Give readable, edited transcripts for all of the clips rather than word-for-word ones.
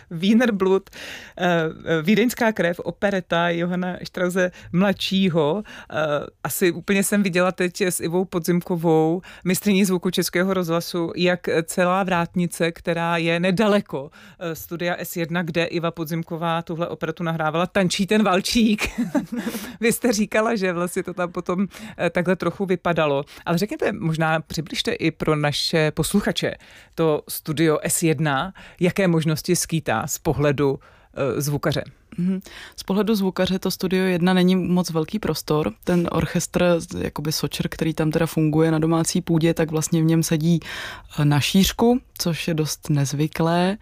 Wiener Blut, Vídeňská krev, opereta Johana Strause mladšího. Asi úplně jsem viděla teď s Ivou Podzimkovou, mistryní zvuku Českého rozhlasu, jak celá vrátnice, která je nedaleko studia S1, kde Iva Podzimková tuhle operetu nahrávala, tančí ten valčík. Vy jste říkala, že vlastně to tam potom takhle trochu vypadalo. Ale řekněte, možná přibližte i pro naše posluchače to studio S1, jaké možnosti skýtá z pohledu zvukaře. Z pohledu zvukaře to studio 1 není moc velký prostor. Ten orchestr, jakoby sočer, který tam teda funguje na domácí půdě, tak vlastně v něm sedí na šířku, což je dost nezvyklé.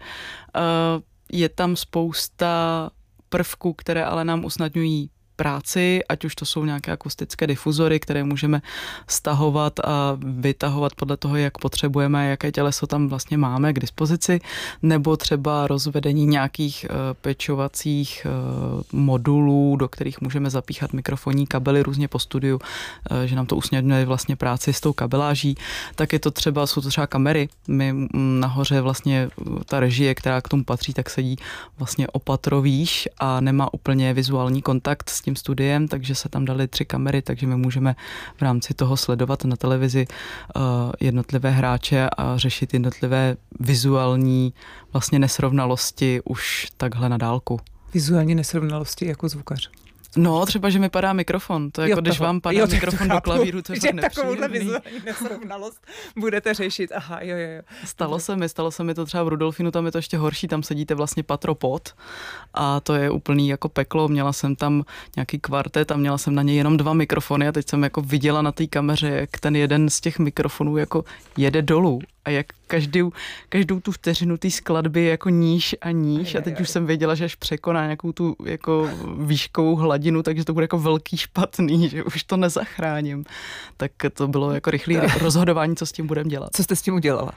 Je tam spousta prvků, které ale nám usnadňují práci, ať už to jsou nějaké akustické difuzory, které můžeme stahovat a vytahovat podle toho, jak potřebujeme, jaké těleso tam vlastně máme k dispozici, nebo třeba rozvedení nějakých pečovacích modulů, do kterých můžeme zapíchat mikrofonní kabely různě po studiu, že nám to usnadňuje vlastně práci s tou kabeláží. Tak je to třeba, jsou to třeba kamery. My nahoře vlastně ta režie, která k tomu patří, tak sedí vlastně o patro výš a nemá úplně vizuální kontakt s tím studiem, takže se tam dali 3 kamery, takže my můžeme v rámci toho sledovat na televizi jednotlivé hráče a řešit jednotlivé vizuální vlastně nesrovnalosti už takhle na dálku. Vizuální nesrovnalosti jako zvukař. No, třeba, že mi padá mikrofon. To je jako, když vám padá mikrofon do klavíru, to je fakt nepříjemný. Takovouhle vizuální nesrovnalost budete řešit. Aha, jo. Stalo se mi to třeba v Rudolfinu, tam je to ještě horší, tam sedíte vlastně patro pod a to je úplný jako peklo. Měla jsem tam nějaký kvartet a měla jsem na něj jenom 2 mikrofony a teď jsem jako viděla na té kameře, jak ten jeden z těch mikrofonů jako jede dolů a jak každou tu vteřinu té skladby jako níž a níž a teď už jsem věděla, že až překoná nějakou tu jako výškovou hladinu, takže to bude jako velký špatný, že už to nezachráním. Tak to bylo jako rychlé rozhodování, co s tím budeme dělat. Co jste s tím udělala?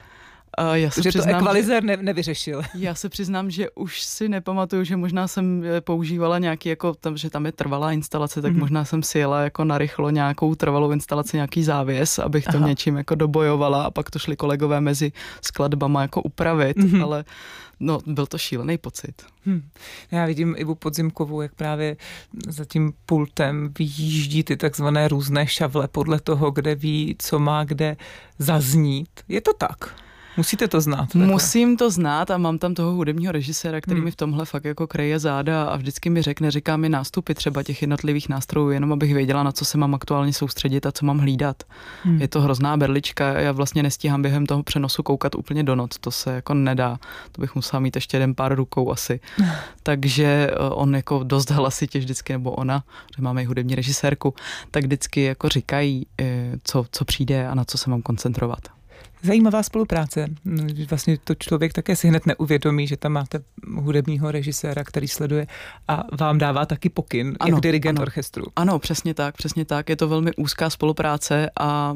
Že to ekvalizér nevyřešil. Já se přiznám, že už si nepamatuju, že možná jsem používala nějaký, jako tam, že tam je trvalá instalace, tak možná jsem si jela jako narychlo nějakou trvalou instalaci, nějaký závěs, abych to něčím jako dobojovala a pak to šli kolegové mezi skladbama jako upravit, ale no, byl to šílený pocit. Já vidím Ivu Podzimkovou, jak právě za tím pultem vyjíždí ty takzvané různé šavle podle toho, kde ví, co má kde zaznít. Je to tak? Musíte to znát. Takhle. Musím to znát a mám tam toho hudebního režiséra, který mi v tomhle fakt jako kreje záda a vždycky mi říká mi nástupy třeba těch jednotlivých nástrojů, jenom abych věděla, na co se mám aktuálně soustředit a co mám hlídat. Je to hrozná berlička, já vlastně nestíhám během toho přenosu koukat úplně do not, to se jako nedá. To bych musela mít ještě jeden pár rukou asi. Takže on jako dost hlasitě vždycky, nebo ona, že máme i hudební režisérku, tak vždycky jako říkají, co přijde a na co se mám koncentrovat. Zajímavá spolupráce. Vlastně to člověk také si hned neuvědomí, že tam máte hudebního režiséra, který sleduje a vám dává taky pokyn, jak dirigent orchestru. Ano, přesně tak. Je to velmi úzká spolupráce a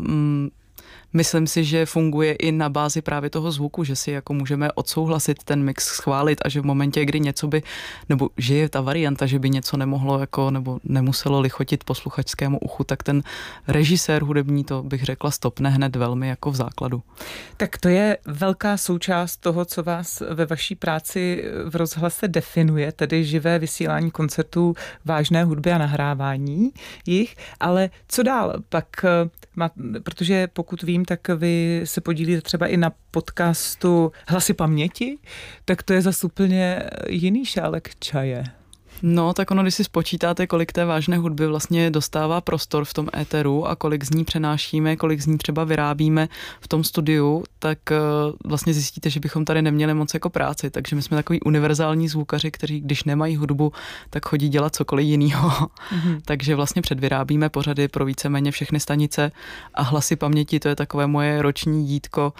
myslím si, že funguje i na bázi právě toho zvuku, že si jako můžeme odsouhlasit ten mix, schválit a že v momentě, kdy něco by, nebo že je ta varianta, že by něco nemohlo jako, nebo nemuselo lichotit posluchačskému uchu, tak ten režisér hudební, to bych řekla, stopne hned velmi jako v základu. Tak to je velká součást toho, co vás ve vaší práci v rozhlase definuje, tedy živé vysílání koncertů, vážné hudby a nahrávání jich, ale co dál? Pak, protože pokud vím, tak vy se podílíte třeba i na podcastu Hlasy paměti, tak to je zase úplně jiný šálek čaje. No, tak ono, když si spočítáte, kolik té vážné hudby vlastně dostává prostor v tom éteru a kolik z ní přenášíme, kolik z ní třeba vyrábíme v tom studiu, tak vlastně zjistíte, že bychom tady neměli moc jako práci. Takže my jsme takový univerzální zvukaři, kteří, když nemají hudbu, tak chodí dělat cokoliv jinýho. Takže vlastně předvyrábíme pořady pro víceméně všechny stanice a Hlasy paměti, to je takové moje roční dítko.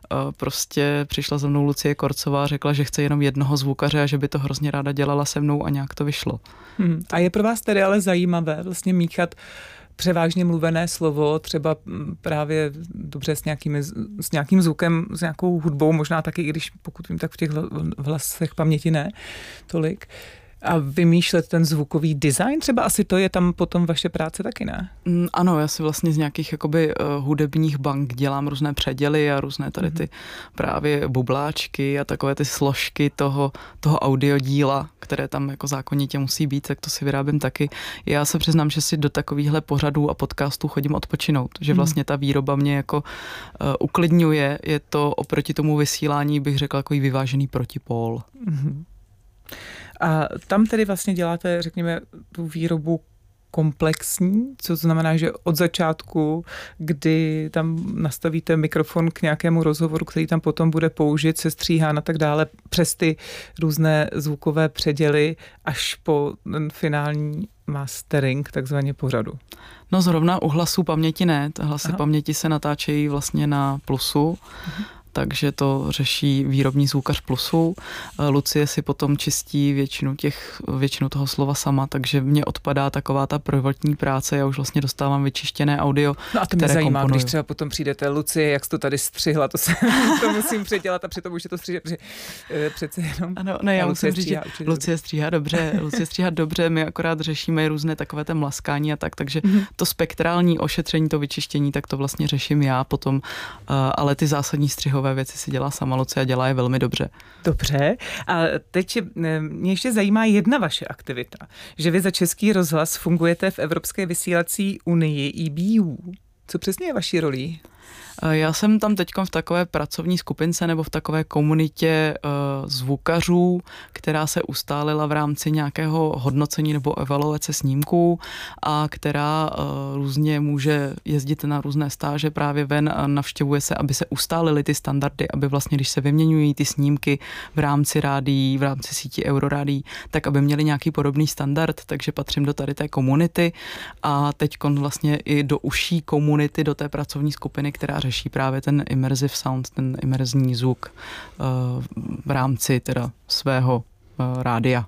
Prostě přišla za mnou Lucie Korcová, řekla, že chce jenom jednoho zvukaře a že by to hrozně ráda dělala se mnou a nějak to vyšlo. A je pro vás tedy ale zajímavé vlastně míchat převážně mluvené slovo, třeba právě dobře s nějakým zvukem, s nějakou hudbou, možná taky, i když pokud vím, tak v těch hlasech paměti ne tolik. A vymýšlet ten zvukový design, třeba asi to je tam potom vaše práce taky, ne? Ano, já si vlastně z nějakých jakoby hudebních bank dělám různé předěly a různé tady ty právě bubláčky a takové ty složky toho audiodíla, které tam jako zákonitě musí být, tak to si vyrábím taky. Já se přiznám, že si do takovýchhle pořadů a podcastů chodím odpočinout, že vlastně ta výroba mě jako uklidňuje, je to oproti tomu vysílání, bych řekla, takový vyvážený protipól. A tam tedy vlastně děláte, řekněme, tu výrobu komplexní, co znamená, že od začátku, kdy tam nastavíte mikrofon k nějakému rozhovoru, který tam potom bude použit, se stříhán a tak dále, přes ty různé zvukové předěly až po ten finální mastering, takzvaně pořadu. No zrovna u hlasů paměti ne, hlasy paměti se natáčejí vlastně na plusu, takže to řeší výrobní zvukař Plusu. Lucie si potom čistí většinu toho slova sama, takže mně odpadá taková ta prvotní práce, já už vlastně dostávám vyčištěné audio, no a to mě zajímá, komponuju. Když třeba potom přijdete, Lucie, jak jsi to tady střihla, to musím předělat a přitom už je to stříhat, protože přece jenom... Ano, ne, já musím říct, že Lucie stříhá dobře, my akorát řešíme různé takové té mlaskání a tak, takže to spektrální ošetření, to vyčištění, tak to vlastně řeším já potom, ale ty zásadní střihové věci si dělá sama Lucie a dělá je velmi dobře. Dobře. A teď mě ještě zajímá jedna vaše aktivita, že vy za Český rozhlas fungujete v Evropské vysílací unii EBU. Co přesně je vaší rolí? Já jsem tam teďkom v takové pracovní skupince nebo v takové komunitě zvukařů, která se ustálila v rámci nějakého hodnocení nebo evaluace snímků a která různě může jezdit na různé stáže právě ven a navštěvuje se, aby se ustálily ty standardy, aby vlastně, když se vyměňují ty snímky v rámci rádií, v rámci sítí Eurorádií, tak aby měli nějaký podobný standard, takže patřím do tady té komunity a teďkon vlastně i do užší komunity, do té pracovní skupiny, která řeší právě ten immersive sound, ten imerzní zvuk v rámci teda svého rádia.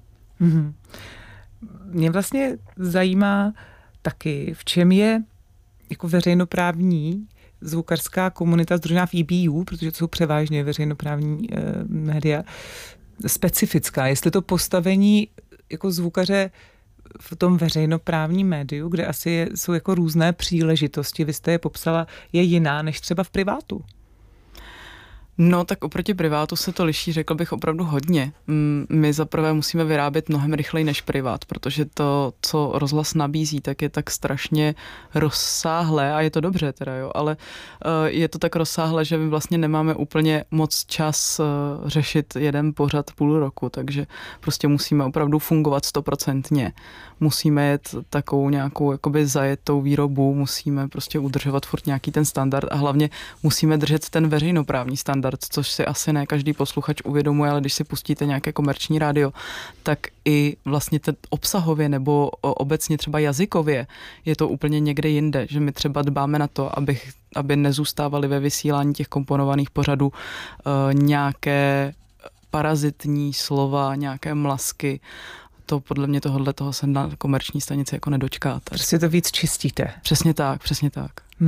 Mě vlastně zajímá taky, v čem je jako veřejnoprávní zvukařská komunita sdružená v EBU, protože to jsou převážně veřejnoprávní média, specifická. Jestli to postavení jako zvukaře v tom veřejnoprávním médiu, kde asi jsou jako různé příležitosti, vy jste je popsala, je jiná než třeba v privátu. No tak oproti privátu se to liší, řekl bych opravdu hodně. My zaprvé musíme vyrábět mnohem rychleji než privát, protože to, co rozhlas nabízí, tak je tak strašně rozsáhlé a je to dobře teda, jo, ale je to tak rozsáhlé, že my vlastně nemáme úplně moc čas řešit jeden pořad půl roku, takže prostě musíme opravdu fungovat 100%. Musíme jet takovou nějakou jakoby zajetou výrobu, musíme prostě udržovat furt nějaký ten standard a hlavně musíme držet ten veřejnoprávní standard, což si asi ne každý posluchač uvědomuje, ale když si pustíte nějaké komerční rádio, tak i vlastně obsahově nebo obecně třeba jazykově je to úplně někde jinde, že my třeba dbáme na to, aby nezůstávaly ve vysílání těch komponovaných pořadů nějaké parazitní slova, nějaké mlasky. To podle mě toho se na komerční stanici jako nedočkáte. Prostě to víc čistíte. Přesně tak, přesně tak.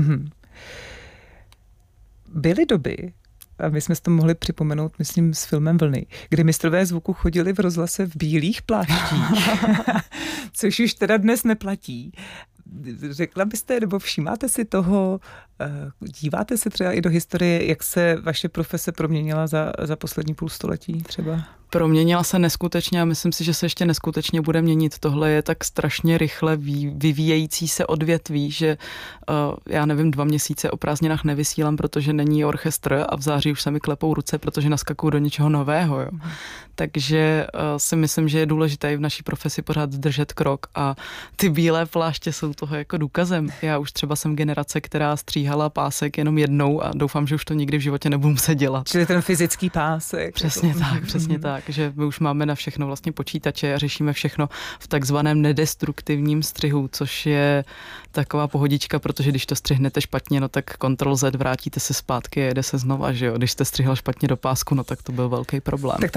Byly doby, a my jsme si to mohli připomenout, myslím, s filmem Vlny, kdy mistrové zvuku chodili v rozhlase v bílých pláštích, což už teda dnes neplatí. Řekla byste, nebo všímáte si toho, díváte se třeba i do historie, jak se vaše profese proměnila za poslední půlstoletí třeba? Proměnila se neskutečně a myslím si, že se ještě neskutečně bude měnit. Tohle je tak strašně rychle vyvíjející se odvětví, že já nevím, 2 měsíce o prázdninách nevysílám, protože není orchestr a v září už se mi klepou ruce, protože naskakuju do něčeho nového. Jo. Takže si myslím, že je důležité i v naší profesi pořád držet krok a ty bílé pláště jsou toho jako důkazem. Já už třeba jsem generace, která stříhala pásek jenom jednou a doufám, že už to nikdy v životě nebudu muset dělat. Čili ten fyzický pásek. Přesně tak, že my už máme na všechno vlastně počítače a řešíme všechno v takzvaném nedestruktivním střihu, což je taková pohodička, protože když to střihnete špatně, no tak Ctrl+Z, vrátíte se zpátky a jede se znova, že jo. Když jste střihla špatně do pásku, no tak to byl velký problém. Tak tam se to potom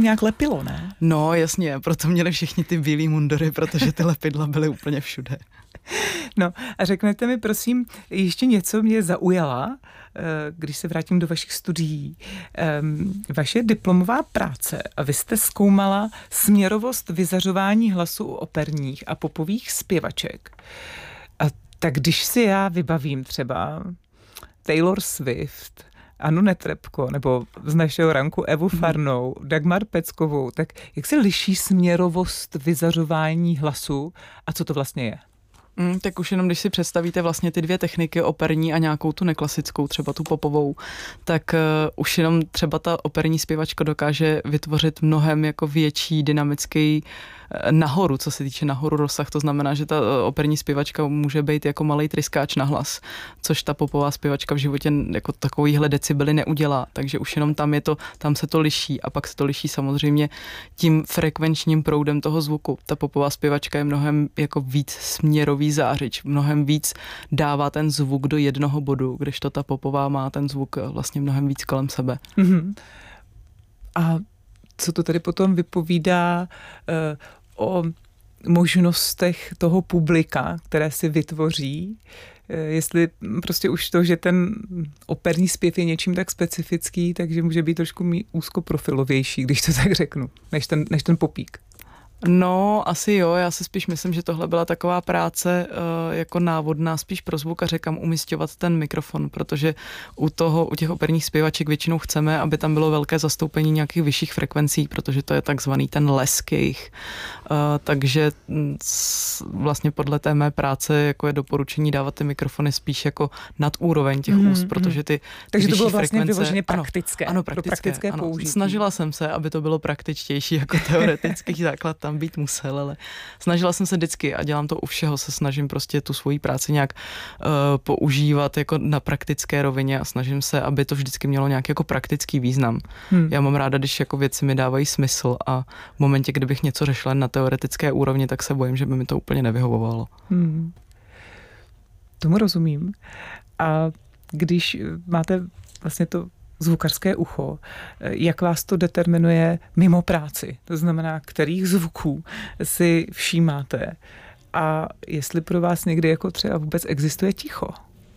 nějak lepilo, ne? No jasně, proto měli všichni ty bílý mundury, protože ty lepidla byly úplně všude. No a řeknete mi prosím, ještě něco mě zaujala, když se vrátím do vašich studií. Vaše diplomová práce a vy jste zkoumala směrovost vyzařování hlasu u operních a popových zpěvaček. A tak když si já vybavím třeba Taylor Swift, Anu Netrebko, nebo z našeho ranku Evu Farnou, Dagmar Peckovou, tak jak se liší směrovost vyzařování hlasu a co to vlastně je? Tak už jenom, když si představíte vlastně ty dvě techniky, operní a nějakou tu neklasickou, třeba tu popovou, tak už jenom třeba ta operní zpěvačka dokáže vytvořit mnohem jako větší dynamický nahoru, co se týče nahoru rozsah, to znamená, že ta operní zpěvačka může být jako malej tryskáč na hlas, což ta popová zpěvačka v životě jako takovýhle decibely neudělá, takže už jenom tam se to liší a pak se to liší samozřejmě tím frekvenčním proudem toho zvuku. Ta popová zpěvačka je mnohem jako víc směrový zářič, mnohem víc dává ten zvuk do jednoho bodu, když to ta popová má ten zvuk vlastně mnohem víc kolem sebe. Mm-hmm. A co to tedy potom vypovídá o možnostech toho publika, které si vytvoří, jestli prostě už to, že ten operní zpěv je něčím tak specifický, takže může být trošku úzkoprofilovější, když to tak řeknu, než ten popík. No, asi jo, já si spíš myslím, že tohle byla taková práce jako návodná spíš pro zvukaře, kam umisťovat ten mikrofon, protože u těch operních zpěvaček většinou chceme, aby tam bylo velké zastoupení nějakých vyšších frekvencí, protože to je takzvaný ten lesk jejich. Takže vlastně podle té mé práce jako je doporučení dávat ty mikrofony spíš jako nad úroveň těch úst, protože ty takže to bylo vlastně frekvence, vyloženě praktické. Ano, praktické použití. Snažila jsem se, aby to bylo praktičtější jako teoretický základ tam být musel, ale snažila jsem se vždycky a dělám to u všeho, se snažím prostě tu svoji práci nějak používat jako na praktické rovině a snažím se, aby to vždycky mělo nějaký jako praktický význam. Já mám ráda, když jako věci mi dávají smysl a v momentě, kdybych něco řešila na teoretické úrovni, tak se bojím, že by mi to úplně nevyhovovalo. Tomu rozumím. A když máte vlastně to zvukařské ucho, jak vás to determinuje mimo práci? To znamená, kterých zvuků si všímáte a jestli pro vás někdy jako třeba vůbec existuje ticho?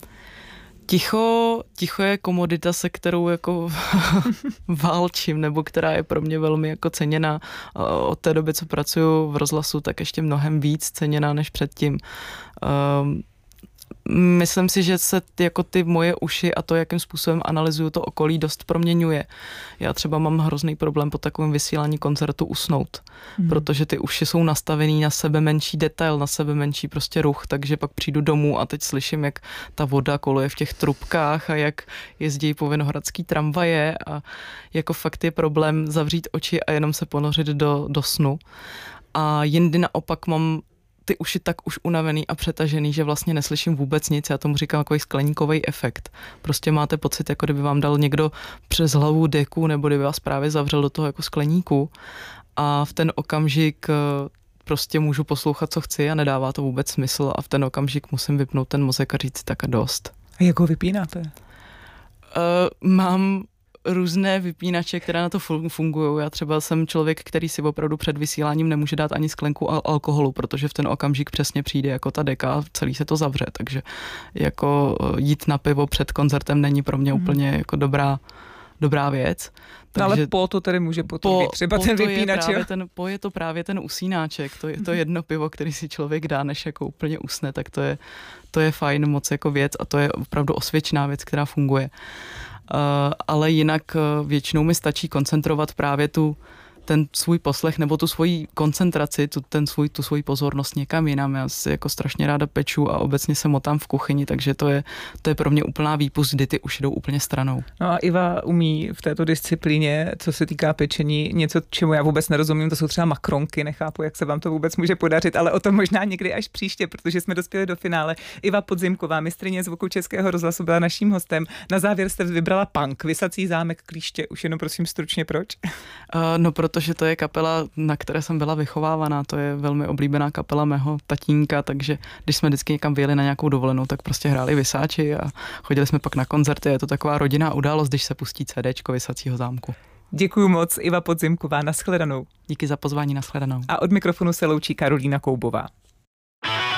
Ticho je komodita, se kterou jako válčím, nebo která je pro mě velmi jako ceněná. Od té doby, co pracuju v rozhlasu, tak ještě mnohem víc ceněná než předtím. Myslím si, že se jako ty moje uši a to, jakým způsobem analyzuju to okolí, dost proměňuje. Já třeba mám hrozný problém po takovém vysílání koncertu usnout, protože ty uši jsou nastavený na sebe menší detail, na sebe menší prostě ruch, takže pak přijdu domů a teď slyším, jak ta voda koluje v těch trubkách a jak jezdí po vinohradský tramvaje a jako fakt je problém zavřít oči a jenom se ponořit do snu. A jindy naopak mám ty uši tak už unavený a přetažený, že vlastně neslyším vůbec nic. Já tomu říkám takový skleníkový efekt. Prostě máte pocit, jako kdyby vám dal někdo přes hlavu deku, nebo kdyby vás právě zavřel do toho jako skleníku a v ten okamžik prostě můžu poslouchat, co chci a nedává to vůbec smysl a v ten okamžik musím vypnout ten mozek a říct tak a dost. A jak ho vypínáte? Mám různé vypínače, které na to fungují. Já třeba jsem člověk, který si opravdu před vysíláním nemůže dát ani sklenku alkoholu, protože v ten okamžik přesně přijde jako ta deka a celý se to zavře. Takže jako jít na pivo před koncertem není pro mě úplně jako dobrá věc. Takže ale po to tedy může potvrdit třeba ten vypínač. Je to právě ten usínáček, to je to jedno pivo, který si člověk dá, než jako úplně usne, tak to je fajn moc jako věc a to je opravdu osvědčená věc, která funguje. Ale jinak většinou mi stačí koncentrovat právě ten svůj poslech nebo tu svoji koncentraci, tu svoji pozornost někam jinam. Já si jako strašně ráda peču a obecně se motám v kuchyni, takže to je pro mě úplná výpust, kdy ty už jdou úplně stranou. No a Iva umí v této disciplíně, co se týká pečení, něco, čemu já vůbec nerozumím, to jsou třeba makronky, nechápu, jak se vám to vůbec může podařit, ale o tom možná někdy až příště, protože jsme dospěli do finále. Iva Podzimková, mistryně zvuku Českého rozhlasu, byla naším hostem. Na závěr jste vybrala punk, Visací zámek Klíště. Už jenom prosím stručně proč? No protože to je kapela, na které jsem byla vychovávaná, to je velmi oblíbená kapela mého tatínka, takže když jsme vždycky někam vyjeli na nějakou dovolenou, tak prostě hráli Visáči a chodili jsme pak na koncerty, je to taková rodinná událost, když se pustí CDčko Visacího zámku. Děkuju moc, Iva Podzimková, nashledanou. Díky za pozvání, nashledanou. A od mikrofonu se loučí Karolína Koubová.